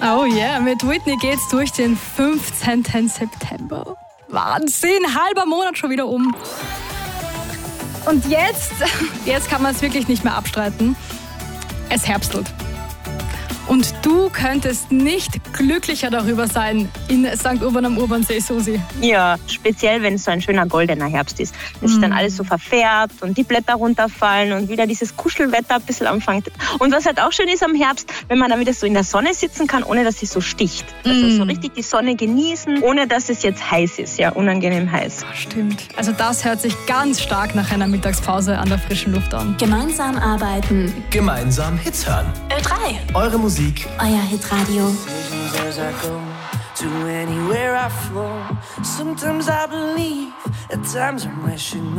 Oh yeah, mit Whitney geht's durch den 15. September. Wahnsinn, halber Monat schon wieder um. Und jetzt kann man es wirklich nicht mehr abstreiten. Es herbstelt. Und du könntest nicht glücklicher darüber sein in St. Urban am Urbansee, Susi. Ja, speziell wenn es so ein schöner goldener Herbst ist. Wenn sich dann alles so verfärbt und die Blätter runterfallen und wieder dieses Kuschelwetter ein bisschen anfängt. Und was halt auch schön ist am Herbst, wenn man dann wieder so in der Sonne sitzen kann, ohne dass sie so sticht. Also so richtig die Sonne genießen, ohne dass es jetzt heiß ist. Ja, unangenehm heiß. Stimmt. Also das hört sich ganz stark nach einer Mittagspause an der frischen Luft an. Gemeinsam arbeiten. Gemeinsam Hits hören. Ö3. Eure Musik. Euer Hitradio. As I go to anywhere I flow. Sometimes I believe, at times I'm wishing.